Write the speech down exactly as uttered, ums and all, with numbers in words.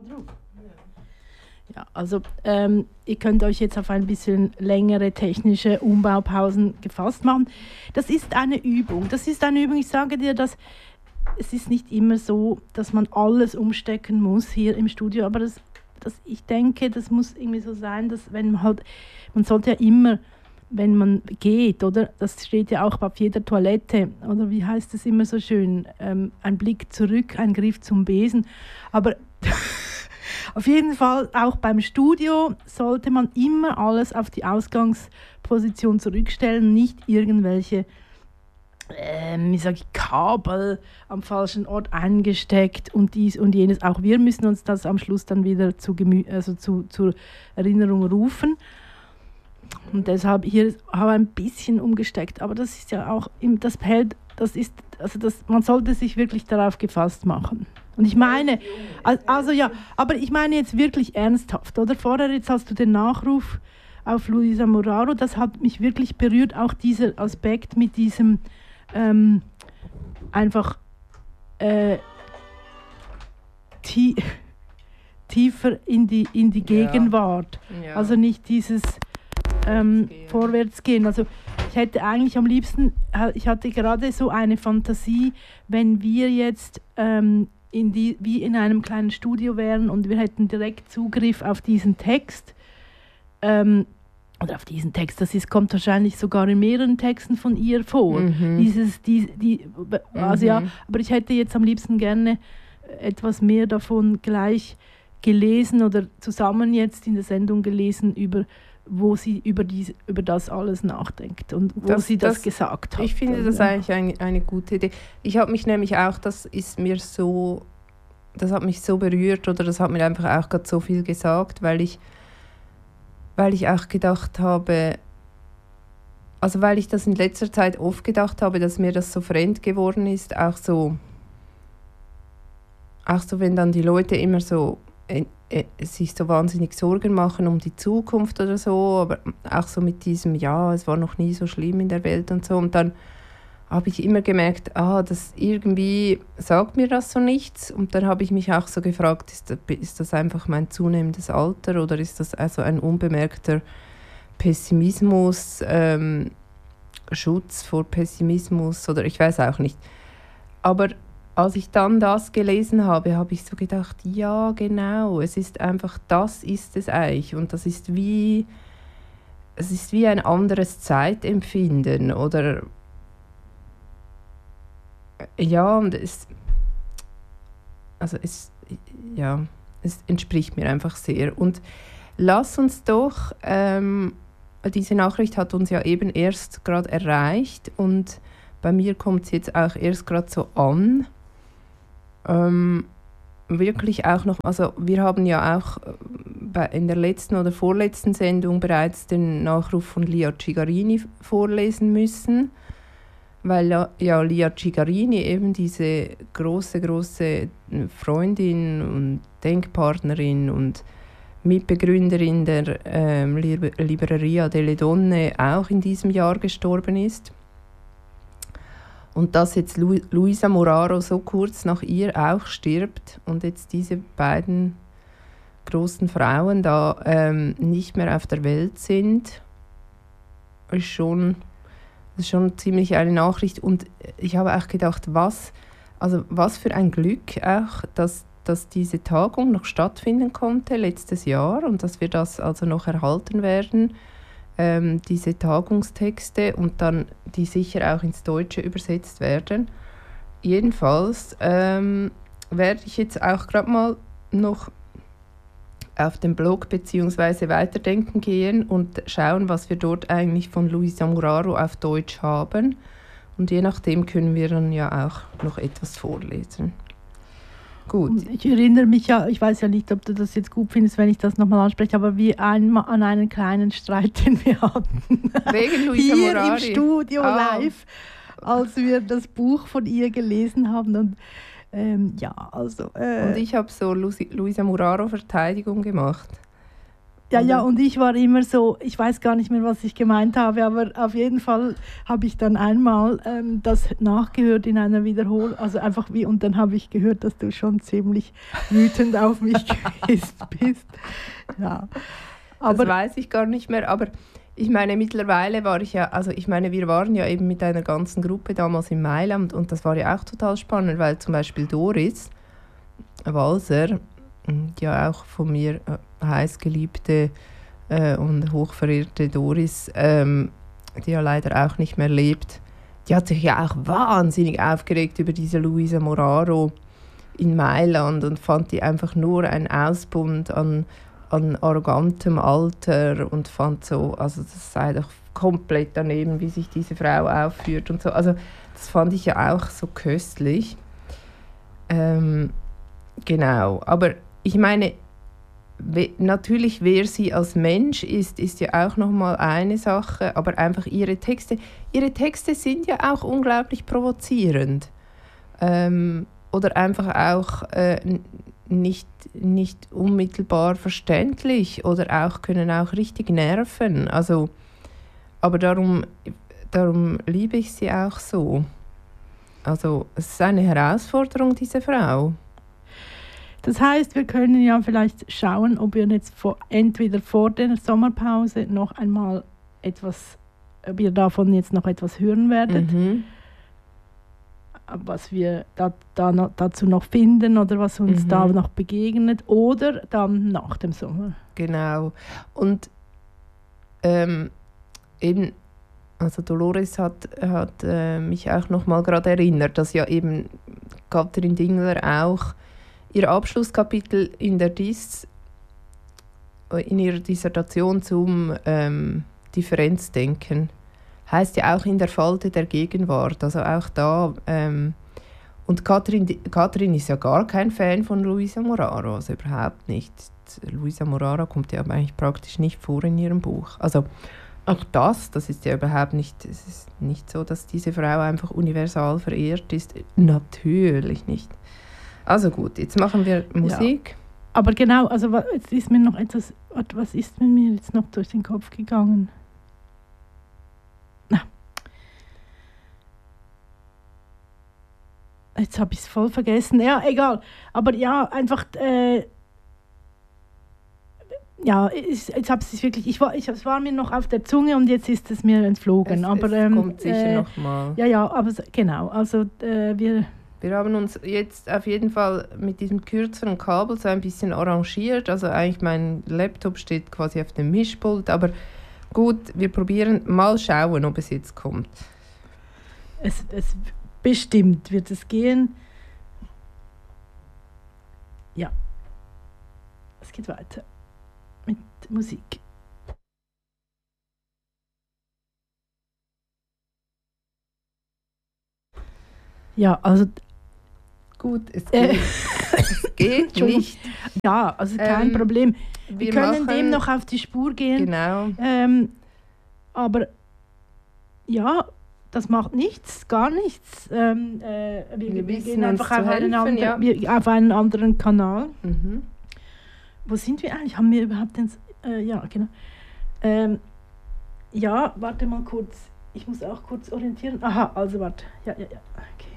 Ja, also ähm, ihr könnt euch jetzt auf ein bisschen längere technische Umbaupausen gefasst machen. Das ist eine Übung. Das ist eine Übung, ich sage dir, dass es ist nicht immer so, dass man alles umstecken muss hier im Studio, aber das, das, ich denke, das muss irgendwie so sein, dass wenn man halt, man sollte ja immer, wenn man geht, oder, das steht ja auch auf jeder Toilette, oder wie heißt es immer so schön, ähm, ein Blick zurück, ein Griff zum Besen, aber auf jeden Fall auch beim Studio sollte man immer alles auf die Ausgangsposition zurückstellen, nicht irgendwelche ähm, wie sage ich, Kabel am falschen Ort eingesteckt und dies und jenes. Auch wir müssen uns das am Schluss dann wieder zu Gemü- also zu, zur Erinnerung rufen. Und deshalb hier habe ich ein bisschen umgesteckt. Aber das ist ja auch, im, das hält, das ist, also das, man sollte sich wirklich darauf gefasst machen. Und ich meine, also ja, aber ich meine jetzt wirklich ernsthaft, oder? Vorher jetzt hast du den Nachruf auf Luisa Muraro, das hat mich wirklich berührt, auch dieser Aspekt mit diesem ähm, einfach äh, tie- tiefer in die, in die Gegenwart. Ja. Ja. Also nicht dieses ähm, Vorwärtsgehen. Also ich hätte eigentlich am liebsten, ich hatte gerade so eine Fantasie, wenn wir jetzt ähm, in die, wie in einem kleinen Studio wären und wir hätten direkt Zugriff auf diesen Text, ähm, oder auf diesen Text, das ist, kommt wahrscheinlich sogar in mehreren Texten von ihr vor. Mhm. Dieses, die, die, also mhm. ja, aber ich hätte jetzt am liebsten gerne etwas mehr davon gleich gelesen oder zusammen jetzt in der Sendung gelesen, über wo sie über, die, über das alles nachdenkt und wo das, sie das, das gesagt hat. Ich finde das ja. eigentlich ein, eine gute Idee. Ich habe mich nämlich auch, das ist mir so, das hat mich so berührt oder das hat mir einfach auch gerade so viel gesagt, weil ich weil ich auch gedacht habe, also weil ich das in letzter Zeit oft gedacht habe, dass mir das so fremd geworden ist, auch so, auch so wenn dann die Leute immer so äh, äh, sich so wahnsinnig Sorgen machen um die Zukunft oder so, aber auch so mit diesem, ja, es war noch nie so schlimm in der Welt und so, und dann habe ich immer gemerkt, ah, das irgendwie sagt mir das so nichts. Und dann habe ich mich auch so gefragt, ist das, ist das einfach mein zunehmendes Alter oder ist das also ein unbemerkter Pessimismus, ähm, Schutz vor Pessimismus oder ich weiß auch nicht. Aber als ich dann das gelesen habe, habe ich so gedacht, ja, genau, es ist einfach, das ist es eigentlich. Und das ist wie, es ist wie ein anderes Zeitempfinden oder ja, und es, also es, ja, es entspricht mir einfach sehr. Und lass uns doch, ähm, diese Nachricht hat uns ja eben erst gerade erreicht und bei mir kommt es jetzt auch erst gerade so an. Ähm, wirklich auch noch, also wir haben ja auch bei, in der letzten oder vorletzten Sendung bereits den Nachruf von Lia Cigarini vorlesen müssen. Weil ja, ja Lia Cigarini eben diese große, große Freundin und Denkpartnerin und Mitbegründerin der ähm, Libreria delle Donne auch in diesem Jahr gestorben ist. Und dass jetzt Lu- Luisa Muraro so kurz nach ihr auch stirbt und jetzt diese beiden großen Frauen da ähm, nicht mehr auf der Welt sind, ist schon... Das ist schon ziemlich eine Nachricht und ich habe auch gedacht, was, also was für ein Glück auch, dass, dass diese Tagung noch stattfinden konnte letztes Jahr und dass wir das also noch erhalten werden, ähm, diese Tagungstexte und dann die sicher auch ins Deutsche übersetzt werden. Jedenfalls ähm, werde ich jetzt auch gerade mal noch auf dem Blog bzw. Weiterdenken gehen und schauen, was wir dort eigentlich von Luisa Muraro auf Deutsch haben. Und je nachdem können wir dann ja auch noch etwas vorlesen. Gut. Ich erinnere mich ja, ich weiß ja nicht, ob du das jetzt gut findest, wenn ich das nochmal anspreche, aber wie einmal an einen kleinen Streit, den wir hatten. Wegen Luisa Hier Muraro. im Studio ah. live, als wir das Buch von ihr gelesen haben. Und Ähm, ja, also... Äh, und ich habe so Lu- Luisa Muraro Verteidigung gemacht. Ja, ja, oder? und ich war immer so, ich weiß gar nicht mehr, was ich gemeint habe, aber auf jeden Fall habe ich dann einmal ähm, das nachgehört in einer Wiederholung, also einfach wie, und dann habe ich gehört, dass du schon ziemlich wütend auf mich gewesen bist. Ja, Das aber weiß ich gar nicht mehr, aber ich meine, mittlerweile war ich ja, also ich meine, wir waren ja eben mit einer ganzen Gruppe damals in Mailand und das war ja auch total spannend, weil zum Beispiel Doris Walser, die ja auch von mir äh, heiß geliebte äh, und hochverehrte Doris, ähm, die ja leider auch nicht mehr lebt, die hat sich ja auch wahnsinnig aufgeregt über diese Luisa Moraro in Mailand und fand die einfach nur ein Ausbund an, an arrogantem Alter und fand so, also das sei doch komplett daneben, wie sich diese Frau aufführt und so. Also das fand ich ja auch so köstlich. Ähm, genau, aber ich meine, we- natürlich, wer sie als Mensch ist, ist ja auch nochmal eine Sache, aber einfach ihre Texte, ihre Texte sind ja auch unglaublich provozierend. Ähm, oder einfach auch äh, n- nicht, nicht unmittelbar verständlich oder auch können auch richtig nerven. Also, aber darum, darum liebe ich sie auch so. Also es ist eine Herausforderung, diese Frau. das heißt, wir können ja vielleicht schauen, ob wir jetzt vor, entweder vor der Sommerpause noch einmal etwas, ob ihr davon jetzt noch etwas hören werdet, Mhm. was wir da, da noch, dazu noch finden oder was uns Mhm. da noch begegnet, oder dann nach dem Sommer. Genau. Und ähm, eben, also Dolores hat, hat äh, mich auch noch mal gerade erinnert, dass ja eben Katrin Dingler auch ihr Abschlusskapitel in der Dis, in ihrer Dissertation zum ähm, Differenzdenken heißt ja auch in der Falte der Gegenwart. Also auch da. Ähm, und Katrin, Katrin ist ja gar kein Fan von Luisa Moraro, also überhaupt nicht. Luisa Moraro kommt ja eigentlich praktisch nicht vor in ihrem Buch. Also auch das, das ist ja überhaupt nicht, es ist nicht so, dass diese Frau einfach universal verehrt ist. Natürlich nicht. Also gut, jetzt machen wir Musik. Aber genau, also wa- jetzt ist mir noch etwas, warte, was ist mit mir jetzt noch durch den Kopf gegangen? Na. Jetzt habe ich es voll vergessen. Ja, egal. Aber ja, einfach, äh, ja, ich, jetzt habe es wirklich, ich war, ich, es war mir noch auf der Zunge und jetzt ist es mir entflogen. Es, aber, es ähm, kommt sicher äh, noch mal. Ja, ja, aber so- genau, also äh, wir... Wir haben uns jetzt auf jeden Fall mit diesem kürzeren Kabel so ein bisschen arrangiert. Also eigentlich mein Laptop steht quasi auf dem Mischpult, aber gut, wir probieren mal schauen, ob es jetzt kommt. Es, es bestimmt wird es gehen. Ja, es geht weiter mit Musik. Ja, also Gut, es Äh. geht, es geht Entschuldigung. nicht. ja, also kein Ähm, Problem. Wir, Wir können machen, dem noch auf die Spur gehen. Genau. Ähm, aber ja, das macht nichts, gar nichts. Ähm, äh, wir, Wir wir wissen gehen uns einfach zu auf einen, helfen, anderen, ja. wir, auf einen anderen Kanal. Mhm. Wo sind wir eigentlich? Haben wir überhaupt den... Äh, ja, genau. Ähm, ja, warte mal kurz. Ich muss auch kurz orientieren. Aha, also warte. Ja, ja, ja. Okay.